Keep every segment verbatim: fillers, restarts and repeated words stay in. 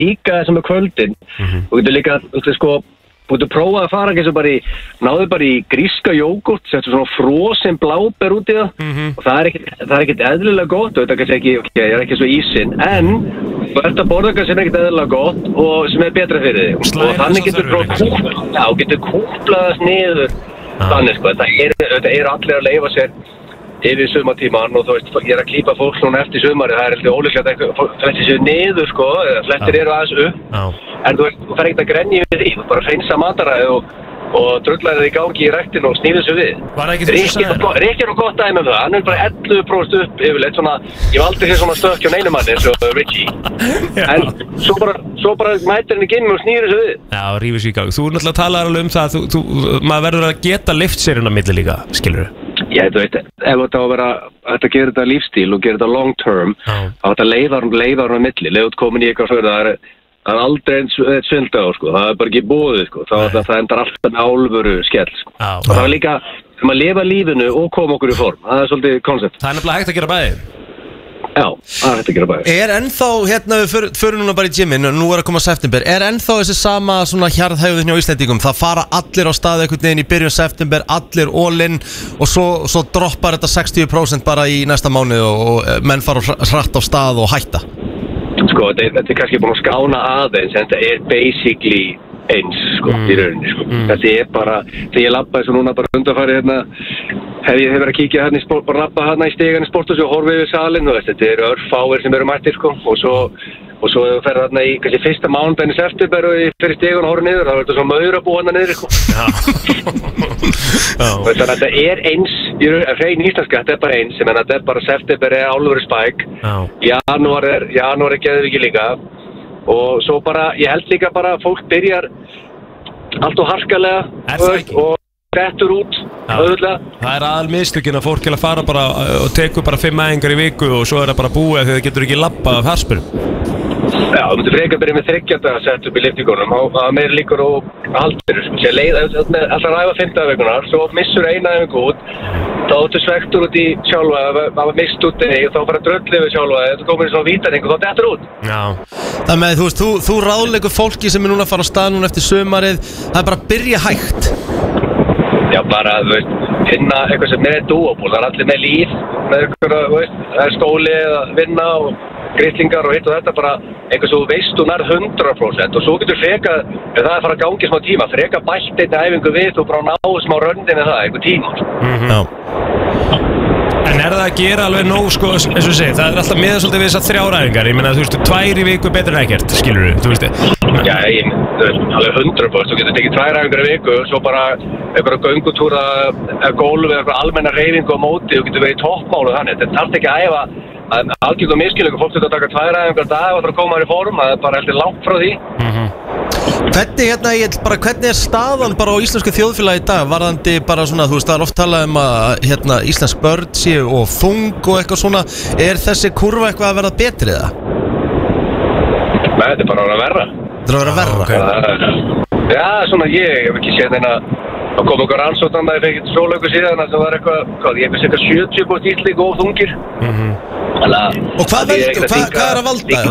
líka þessum með kvöldin mm-hmm. og getur líka, þú veist sko þú getur prófað að fara ekki bara í náðu bara í gríska jógurt, settu svona frosin bláber út í það mm-hmm. og það er ekkert það er ekkert eðlilega gott og þetta kannski ekki, ok, ég er ekki svo ísinn en þú ert að borða eitthvað sem er ekkert eðlilega gott og sem er betra fyrir þig og, og þannig getur prófað, já, getur kúplaðast niður ah. þannig sko, það er, þetta er allir að leyfa sér yfir sumartíman og þú veist, ég er að klípa fólk núna eftir sumari, það er heldur ólíklegt að eitthvað flestir séu niður sko, eða flestir eru aðeins upp ah. en þú veist, þú fer ekkert að grenja við því, þú bara hreinsa mataræði og, og drullar þig í gangi í ræktinu og snýður svo við. Var það ekki þú sem sagði það? Rikki er nú gott dæmi um það, hann er bara ellefu prósent upp yfirleitt, svona, ég hef aldrei séð svona stökk hjá neinum manni eins og Rikki, en svo bara, svo bara mætir hann í gimmi og snýður svo við. Já, rífur sig í gang. Þú er náttúrulega að tala alveg um það, þú, þú, maður verður að geta lift sér inn á milli líka, skilur þú? Já, þú veit, ef þetta á að vera, þetta gerir þetta lífstíl og gerir þetta long term, ah. þá þetta leiðar leiðar á milli, leiðut komin í eitthvað fyrir það er, það er aldrei eins svindla á, sko, það er bara ekki búið, sko, þá það, það endar alltaf með álfuru skell, sko. Ah, og það er líka, um að lifa lífinu og koma okkur í form, það er svolítið koncept. Það er nefnilega hægt að gera bæði. Já, það er hægt að gera bæði. Er ennþá, hérna við fyrir, fyrir núna bara í gymmin og nú er að koma september, er ennþá þessi sama svona hjarðhægðin hjá Íslendingum, það fara allir á stað einhvern veginn í byrjun september, allir all in og svo, svo droppar þetta sextíu prósent bara í næsta mánuð og, og menn fara hratt á stað og hætta? Sko, þetta, þetta er kannski búin að skána aðeins, en þetta er basically eins, sko, mm. í rauninni, sko. Mm. Þetta er bara, þegar ég labbaði svo núna bara undanfari hérna, hef ég hef verið að kíkja hérna í sport, bara labba hérna í stegan í sporthúsi og horfa yfir salinn, þú veist, þetta eru örfáir sem eru mættir, sko, og svo, og svo ef þú ferð hérna í, kannski fyrsta mánudaginn í september og ég fer í stegan og horfa niður, þá er þetta svo maur að búa hérna niður, sko. Já. Þannig að þetta er eins, ég er hrein íslenska, þetta er bara eins, en þetta er bara september er álfur spæk, janúar er, janúar er geðviki líka, og svo bara, ég held líka bara að fólk byrjar allt og harkalega og dettur út auðvitað. Það er aðal mistökin að fólk er að fara bara og tekur bara fimm æfingar í viku og svo er það bara búið þegar það getur ekki labbað af harspyrum. Já, þú myndir frekar byrja með þryggjanda að setja upp í lyftingunum og það er meira líkur og haldir sem leið, alltaf ræfa fimmtudagavikunar, svo missur eina æfingu út þá áttu svektur út í sjálfa það var mist út þig og þá bara dröllið við sjálfa þú komir í svona vítaning og þá dettur út. Já. Það með, þú veist, þú, þú ráðleikur fólki sem er núna að fara á stað núna eftir sumarið, það er bara að byrja hægt. Já, bara, þú veist, finna eitthvað sem er doable, það er allir með líf með eitthvað, þú veist, það er skóli eða vinna og gritlingar og hitt og þetta bara eitthvað svo veist þú nær hundrað prósent og svo getur freka, ef það er að fara að gangi smá tíma, freka bætt einni æfingu við og bara náðu smá röndin eða það, eitthvað tíma. Mm-hmm. Já. En er það að gera alveg nóg, sko, eins og segi, það er alltaf miða svolítið við þessar þrjáræfingar, ég meina, þú veist, tvær í viku betur en ekkert, skilur þú, þú veist. Já, ég, þú veist, alveg hundrað prósent, þú getur tekið tvær æfingar í viku, svo bara eitthvað göngutúra, gólf eða eitthvað almenna hreyfingu á móti, þú getur verið í toppmálu þannig, þetta þarf ekki að æfa Það er algjörlega miskilningur, fólk þurft að taka tvær æfingar dag og það er að koma þér í form, það er bara heldur langt frá því. Mm-hmm. Hvernig, hérna, ég, bara, hvernig er staðan bara á íslensku þjóðfélagi í dag? Varðandi bara svona, þú veist, það er oft talað um að hérna, íslensk börn séu og þung og eitthvað svona. Er þessi kurva eitthvað að verða betri eða? Nei, þetta er bara að vera verra. Þetta er að vera verra? Okay. Já, svona ég hef ekki séð þeirna að koma okkur rannsóknan að ég fekk eitthvað svo löngu síðan að það var eitthvað, hvað, ég hef séð sjötíu prósent íslík og þungir. Mm-hmm. Að, og hvað veldur, hvað, hvað er að valda?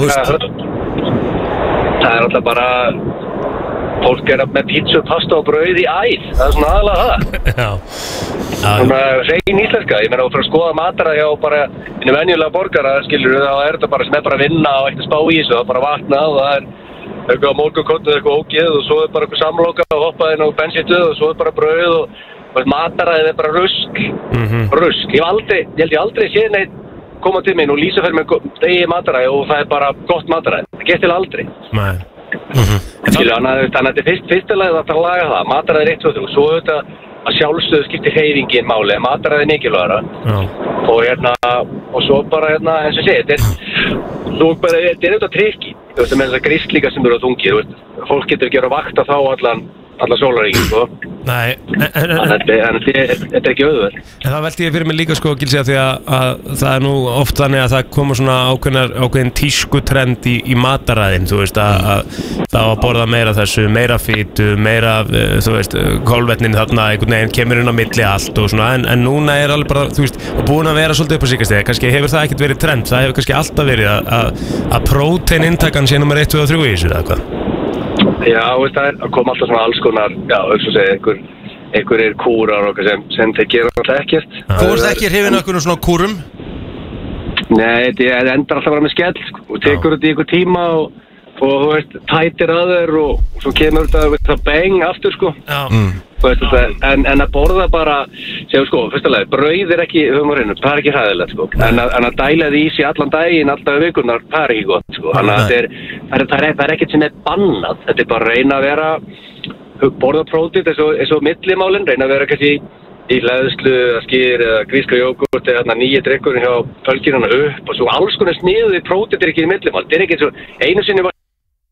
Það er alltaf bara fólk er með pítsu, pasta og brauð í æð, það er svona aðalega það. Já. Svona hrein íslenska, ég meina og fyrir að skoða mataræði á bara einu venjulega borgara, skilur þá er þetta bara sem er bara að vinna og eitt að spá í þessu, það er bara að vakna og það er eitthvað á morgunkontu, eitthvað ógeð og svo er bara eitthvað samloka og hoppa inn á bensítuð og svo er bara brauð og, og mataræði er bara rusk, mm-hmm. rusk. Ég hef aldrei, ég held ég aldrei séð neitt koma til minn og lýsa fyrir mig degi mataræði og það er bara gott mataræði. Það gerst til aldrei. Nei. Mm-hmm. Þannig að þetta er fyrst, fyrsta lagi að það laga það. Mataræði er eitt og þrjú. Svo auðvitað að sjálfsögðu skiptir hreyfingin máli. Mataræði er mikilvægara. Já. Og hérna, og svo bara hérna, eins og sé, þetta er, þú bara, þetta er auðvitað trikki. Þú veist, með þessar gristlíka sem eru á þungi, þú veist. Fólk getur ekki að vakta þá allan, allan sólarhringinn, sko. Nei, en, en, en, en þetta er ekki auðvöld. En það velti ég fyrir mig líka sko, Gilsi, að því að, að það er nú oft þannig að það koma svona ákveðnar, ákveðin tískutrend í, í mataræðin, þú veist, að, að það á að borða meira þessu, meira fítu, meira, þú veist, kolvetnin þarna, einhvern veginn kemur inn á milli allt og svona, en, en núna er alveg bara, þú veist, og búin að vera svolítið upp á síkastegi, kannski hefur það ekkert verið trend, það hefur kannski alltaf verið að, að, að próteinintakan sé nummer eitt, tvö og þrjú í þessu, eða hvað? Já, veist, það kom alltaf svona alls konar, já, eins og segja, einhver, einhverjir kúrar og sem, sem þeir gera alltaf ekkert. Þú veist ekki hrifin af einhvern svona kúrum? Nei, þetta endar alltaf bara með skell, sko, og tekur þetta í einhver tíma og, og þú veist, tætir að þeir og, og svo kemur þetta, veist, það beng aftur, sko. Já. Mm. Veist, en, en að borða bara, segjum sko, fyrstulega, brauð er ekki, höfum við reynu, það er ekki hræðilegt, sko. En að, en að dæla því í sig allan daginn, alltaf vikunar, það er ekki gott, sko. Þannig að þetta er, það er, það er, það er ekkert sem er bannað. Þetta er bara að reyna að vera, borða prótín, eins og, eins og millimálinn, reyna að vera kannski í hlæðslu, skýr, eða gríska jógurt, eða þarna nýja drikkurinn hjá fölkinana upp og svo alls konar sniðuði prótíndrykkir í millimál. Þetta er ekki eins og, einu sinni var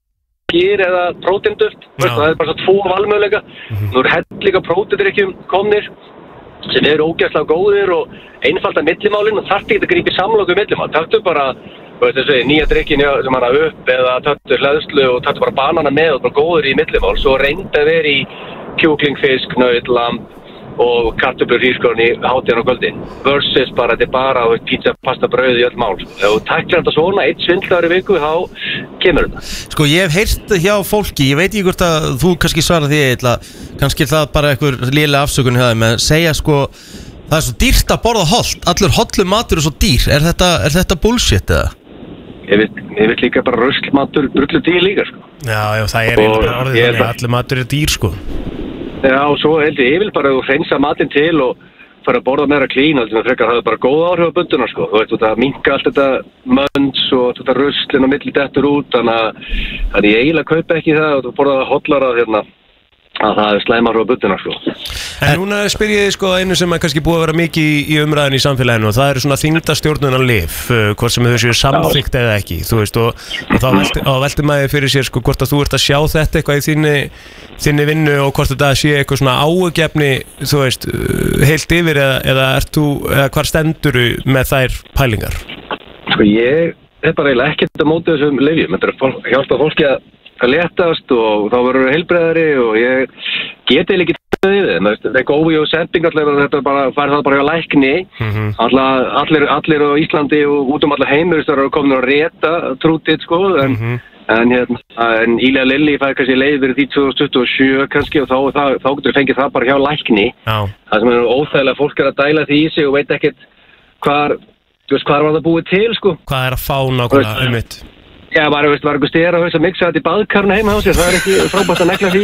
skýr eða próteinduft, það er bara svo tvo valmöguleika. Mm-hmm. Nú eru hellinga próteindrykkjum komnir sem eru ógeðslega góðir og einfalda millimálinn og þarf ekki að grípa í samloku millimál. Taktu bara, veist þessi, nýja drikkin sem hana upp eða taktu hlæðslu og taktu bara banana með og bara góður í millimál. Svo reynda að vera í kjúkling, fisk, naut, lamb og kartöflur, hrískorn í hátíðan og kvöldin versus bara þetta er bara pizza, pasta, brauð í öll mál. Ef þú tæklar þetta svona eitt svindlaður í viku, þá kemur þetta. Sko ég hef heyrt hjá fólki, ég veit ekki hvort að þú kannski svarar því eitthvað, kannski er það bara einhver lélega afsökun hjá þeim, en segja sko það er svo dýrt að borða hollt, allur hollur matur er svo dýr, er þetta, er þetta bullshit eða? Ég veit, ég veit líka bara ruslmatur, drullu dýr líka sko. Já, já, það er eiginlega bara orðið þannig að allur matur er dýr sko. Já, og svo held ég, ég vil bara að þú hreinsa matinn til og fara að borða meira klín, þannig að frekar hafa bara góð áhrif á bunduna, sko. Þú veist, þú það minka allt þetta mönns og þetta ruslinn og milli dettur út, þannig að, þannig ég eiginlega kaupa ekki það og þú borða hollara hérna, að það er slæm áhrif á bunduna, sko. En núna spyr ég þið sko einu sem er kannski búið að vera mikið í, í umræðinu í samfélaginu og það eru svona þyngdarstjórnunarlyf, uh, hvort sem þau séu samþykkt eða ekki, þú veist, og, og þá velti, velti maður fyrir sér sko hvort að þú ert að sjá þetta eitthvað í þinni, þinni vinnu og hvort þetta sé eitthvað svona áhuggefni, þú veist, heilt yfir eða, eða ert þú, eða hvar stenduru með þær pælingar? Sko ég er bara eiginlega ekkert að móti þessum lyfjum, þetta er fólk, hjálpa fólki að að letast og þá verður heilbreyðari og ég geti ekki við þeim, það er góði og sending allir, þetta bara fær það bara hjá lækni. Mm-hmm. Allir, allir, allir á Íslandi og út um allar heimur það eru komin að reta trútið sko, en, mm-hmm. en, hérna, en Ília Lilli fær kannski leið verið því tvö þúsund tuttugu og sjö kannski og þá, þá, þá getur við fengið það bara hjá lækni. Oh. Það sem er óþægilega, fólk er að dæla því í sig og veit ekkert hvar, þú veist, hvar var það búið til sko. Hvað er að fá nákvæmlega um mitt? Já, bara, veist, var eitthvað stera að miksa þetta í baðkarnu heima á sér, það er ekki frábært að negla því.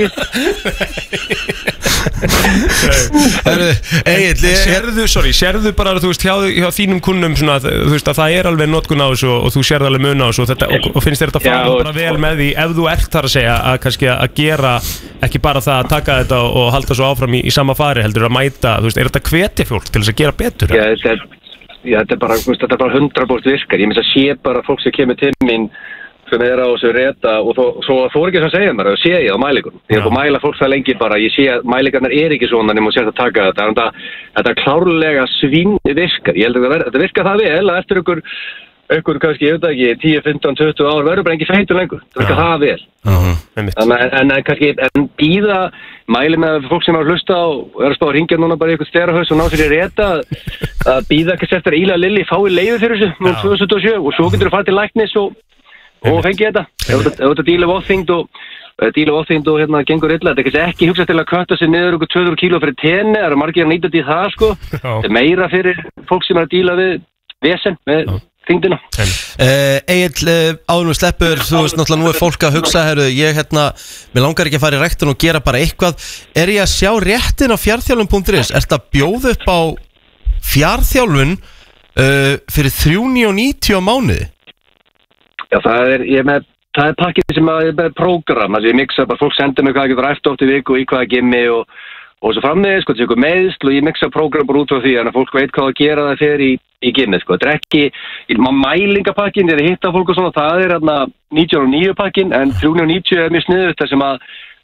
Egil, sérðu, sorry, sérðu bara, þú veist, hjá, hjá þínum kunnum svona, þú veist, að það er alveg notkun á þessu og þú sérðu alveg mun á þessu og, þetta, og, og finnst þér þetta fara bara vel með því ef þú ert þar að segja að kannski að gera ekki bara það að taka þetta og halda svo áfram í, í sama fari, heldur að mæta, þú veist, er þetta hvetja fólk til þess að gera betur? Já, þetta er Já, þetta er bara, þetta er bara hundra prósent virkar. Ég myndi að sé bara fólk sem kemur til mín sem er á þessu reta og þó, svo þú er ekki sem að segja mér, það sé ég á mælingunum. Ég er búin að mæla fólk það lengi bara, ég sé að mælingarnar er ekki svona nema að sér að taka þetta. Þetta, þetta er klárlega svín virkar. Ég held að þetta, þetta virkar það vel að eftir ykkur, ykkur kannski, ég veit ekki, tíu, fimmtán, tuttugu ár verður bara ekki feitur lengur. Það virkar það vel. Uh-huh. En, en, en kannski, en býða mæli með fólk sem er að hlusta og er að spá að ringja núna bara í eitthvað sterahaus og ná sér í reta að býða kannski eftir að Ília Lilli fái leyfi fyrir þessu um tvö þúsund og sjö og svo getur þú farið til læknis og, og fengið þetta ef þetta díla vóþyngd og díla vóþyngd og hérna gengur illa, þetta er kannski ekki hugsað til að kötta sig niður okkur tvö hundruð kíló fyrir tenni, það eru margir að nýta þetta í það sko, þetta er meira fyrir fólk sem er að díla við vesen með þyngdina. Uh, Egil, uh, áður nú sleppur, þú veist náttúrulega nú er fólk að hugsa, herru, ég hérna, mér langar ekki að fara í ræktun og gera bara eitthvað, er ég að sjá réttin á fjarþjálfun punktur is, er þetta að bjóða upp á fjarþjálfun uh, fyrir þrjú hundruð níutíu og níu á mánuði? Já, það er, ég með, það er pakkið sem að, ég með prógram, að ég mixa bara, fólk sendir mig hvað getur ræft oft í viku og í hvaða gimmi og og svo frammiðið, sko, þetta er eitthvað meðsl og ég mixa prógram bara út frá því, þannig að fólk veit hvað að gera það fyrir í, í gimmið, sko. Þetta er ekki, mælingapakkin, þegar ég hitta fólk og svona, það er hérna nítján og níu pakkin, en þrjú hundruð níutíu er mjög sniðugt þar sem að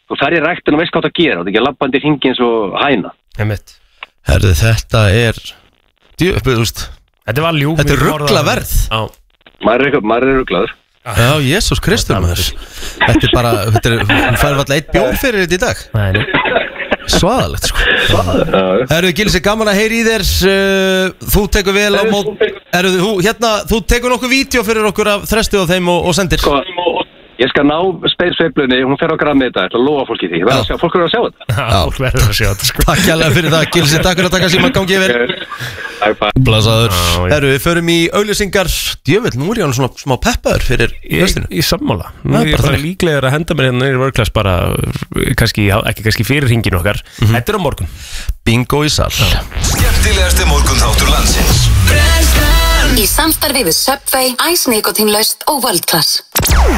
þú fer í ræktin og veist hvað það gera, þetta er ekki labbandi hringi eins og hæna. Einmitt. Herðu, þetta er djú, þú veist, Þetta var ljú þetta er rugglaverð. Já. Maður er, maður er rugglaður. Já, Jésús Kristur maður. Þetta er bara, þetta er, hún fær alltaf eitt bjór fyrir þetta í dag. Nei, nei. Svaðalegt sko. Herðu, Gilsi, gaman að heyri í þér. uh, Þú tekur vel á mót. Herðu, þú, hérna, þú tekur nokkuð vídeo fyrir okkur af þrestu á þeim og, og sendir. Sko, ég skal ná speilsveiflunni, hún fer á grammi þetta, þetta lofa fólki því. Ég verð að sjá, fólk eru að sjá þetta. Já, fólk verður að sjá þetta sko. Takk hérlega fyrir það, Gilsi, takk fyrir að taka síma, gangið vel. Blasaður. Herru, við förum í auglýsingar. Djöfull, nú er ég alveg svona smá peppaður fyrir höstinu. Í sammála. Nú er ég bara líklegur að henda mér hérna í vörklass bara, kannski, ekki kannski fyrir hringin okkar. Þetta er á morgun. Bingo í sal. Skemmtilegasti morgunþáttur landsins. Í samstarfi við Subway, Ice Nicotine Laust og World Class.